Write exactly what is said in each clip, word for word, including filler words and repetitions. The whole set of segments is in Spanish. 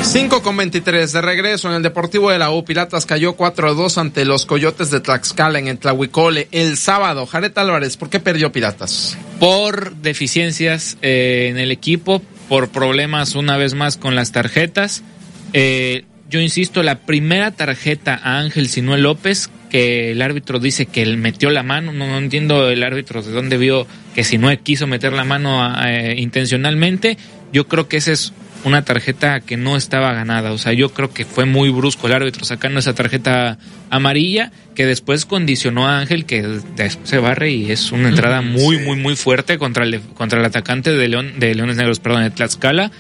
cinco con veintitrés, de regreso en el Deportivo de la U. Piratas cayó cuatro a dos ante los Coyotes de Tlaxcala en el Tlahuicole el sábado. Jared Álvarez, ¿por qué perdió Piratas? Por deficiencias eh, en el equipo, por problemas una vez más con las tarjetas. Eh, yo insisto, la primera tarjeta a Ángel Sinué López, que el árbitro dice que él metió la mano, no, no entiendo el árbitro de dónde vio que Sinué quiso meter la mano eh, intencionalmente. Yo creo que esa es una tarjeta que no estaba ganada, o sea, yo creo que fue muy brusco el árbitro sacando esa tarjeta amarilla, que después condicionó a Ángel, que después se barre y es una entrada muy, sí. muy, muy fuerte contra el, contra el atacante de León, de Leones Negros, perdón, de Tlaxcala,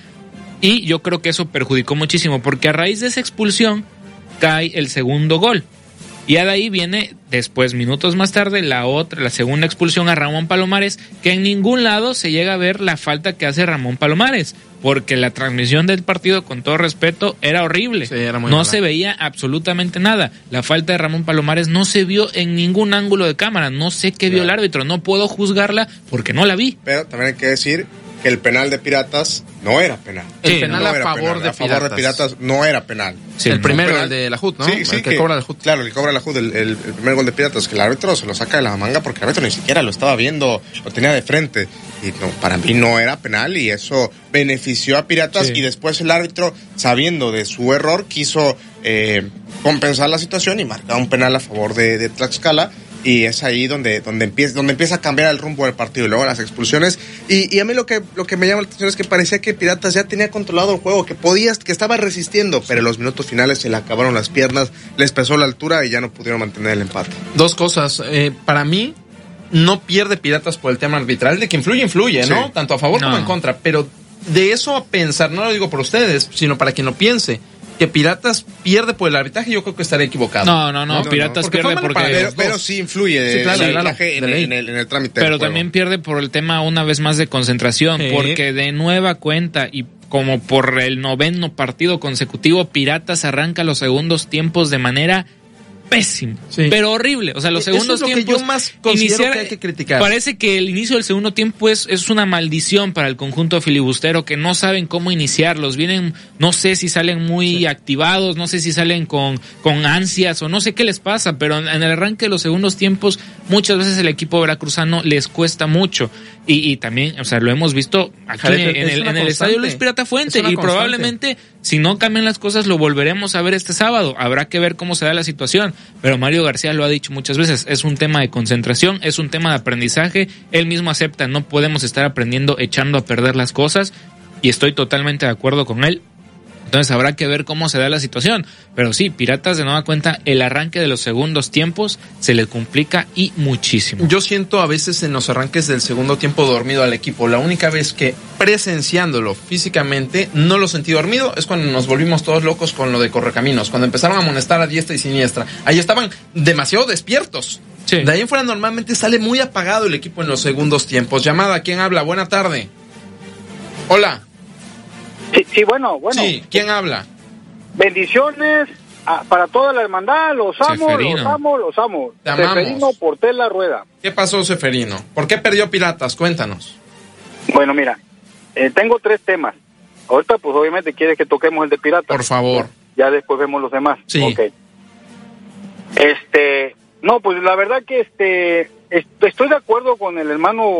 y yo creo que eso perjudicó muchísimo, porque a raíz de esa expulsión cae el segundo gol. Y de ahí viene, después, minutos más tarde, la otra, la segunda expulsión a Ramón Palomares, que en ningún lado se llega a ver la falta que hace Ramón Palomares, porque la transmisión del partido, con todo respeto, era horrible. Sí, era muy no mala. Se veía absolutamente nada. La falta de Ramón Palomares no se vio en ningún ángulo de cámara. No sé qué vio el árbitro, no puedo juzgarla porque no la vi. Pero también hay que decir que el penal de Piratas no era penal. El sí, penal no a favor penal. de a favor Piratas. de Piratas no era penal. Sí, el primero, el de la J U D, ¿no? Sí, sí, el que, que cobra la J U D. Claro, el que cobra la J U D, el, el, el primer gol de Piratas, que el árbitro se lo saca de la manga porque el árbitro ni siquiera lo estaba viendo, lo tenía de frente. Y no, para mí no era penal y eso benefició a Piratas, sí. Y después el árbitro, sabiendo de su error, quiso eh, compensar la situación y marcar un penal a favor de, de Tlaxcala. Y es ahí donde donde empieza donde empieza a cambiar el rumbo del partido y luego las expulsiones y, y a mí lo que lo que me llama la atención es que parecía que Piratas ya tenía controlado el juego, que podía, que estaba resistiendo, pero en los minutos finales se le acabaron las piernas, les pesó la altura y ya no pudieron mantener el empate. Dos cosas, eh, para mí no pierde Piratas por el tema arbitral, de que influye, influye, ¿no? Sí. Tanto a favor no. como en contra, pero de eso a pensar, no lo digo por ustedes, sino para quien lo piense, que Piratas pierde por el arbitraje, yo creo que estaría equivocado. No, no, no, no Piratas no, pierde porque... Pero, pero sí influye sí, claro, el claro, arbitraje en, en, el, en el trámite. Pero también pierde por el tema una vez más de concentración, sí. Porque de nueva cuenta y como por el noveno partido consecutivo, Piratas arranca los segundos tiempos de manera pésimo, sí. Pero horrible. O sea, los segundos Eso es lo tiempos que yo más considero iniciar, que hay que criticar. Parece que el inicio del segundo tiempo es, es una maldición para el conjunto filibustero, que no saben cómo iniciarlos. Vienen, no sé si salen muy sí. activados, no sé si salen con, con ansias o no sé qué les pasa, pero en, en el arranque de los segundos tiempos muchas veces el equipo veracruzano les cuesta mucho. Y, y también, o sea, lo hemos visto aquí Jared, en, en el, en el estadio Luis Pirata Fuente y constante. Probablemente si no cambian las cosas lo volveremos a ver este sábado. Habrá que ver cómo se da la situación. Pero Mario García lo ha dicho muchas veces, es un tema de concentración, es un tema de aprendizaje, él mismo acepta, no podemos estar aprendiendo echando a perder las cosas, y estoy totalmente de acuerdo con él. Entonces habrá que ver cómo se da la situación, pero sí, Piratas de nueva cuenta, el arranque de los segundos tiempos se le complica y muchísimo. Yo siento a veces en los arranques del segundo tiempo dormido al equipo. La única vez que presenciándolo físicamente no lo sentí dormido es cuando nos volvimos todos locos con lo de Correcaminos, cuando empezaron a amonestar a diestra y siniestra. Ahí estaban demasiado despiertos. Sí. De ahí en fuera normalmente sale muy apagado el equipo en los segundos tiempos. Llamada, ¿quién habla? Buena tarde. Hola. Sí, sí, bueno, bueno. Sí, ¿quién habla? Bendiciones a, para toda la hermandad, los amo, Seferino. los amo, los amo. Te amamos. Seferino Portel La Rueda. ¿Qué pasó, Seferino? ¿Por qué perdió Piratas? Cuéntanos. Bueno, mira, eh, tengo tres temas. Ahorita, pues, obviamente, quieres que toquemos el de Piratas. Por favor. Ya, ya después vemos los demás. Sí. Ok. Este, no, pues, la verdad que, este, est- estoy de acuerdo con el hermano